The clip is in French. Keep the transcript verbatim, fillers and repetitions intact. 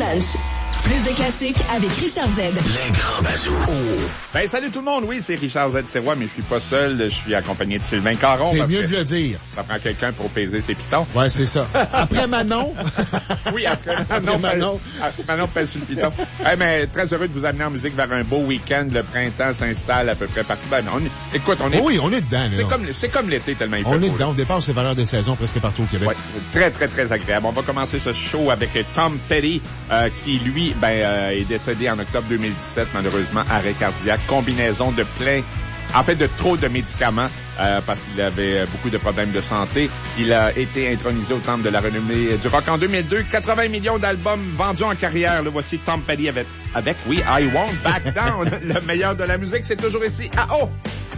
lunch. Plus de classiques avec Richard Z. Les grands bazous. Oh. Ben, salut tout le monde. Oui, c'est Richard Z. Sirois, mais je suis pas seul. Je suis accompagné de Sylvain Caron. C'est parce mieux que de le dire. Ça prend quelqu'un pour peser ses pitons. Ouais, c'est ça. Après Manon. Oui, après Manon. Manon. Pèse, Manon pèse sur le piton. Hey, mais très heureux de vous amener en musique vers un beau week-end. Le printemps s'installe à peu près partout. Ben, on est, écoute, on est. Oh oui, on est dedans, là. C'est comme, c'est comme l'été tellement il fait On beau, est dedans. là. On dépasse les valeurs de saison presque partout au Québec. Ouais, très, très, très agréable. On va commencer ce show avec Tom Petty, euh, qui, lui, ben, euh, est décédé en octobre deux mille dix-sept, malheureusement, arrêt cardiaque, combinaison de plein, en fait, de trop de médicaments, euh, parce qu'il avait beaucoup de problèmes de santé. Il a été intronisé au temple de la renommée du rock en deux mille deux. quatre-vingts millions d'albums vendus en carrière. Le voici Tom Petty avec, avec, oui, I Won't Back Down. Le meilleur de la musique, c'est toujours ici. Ah oh!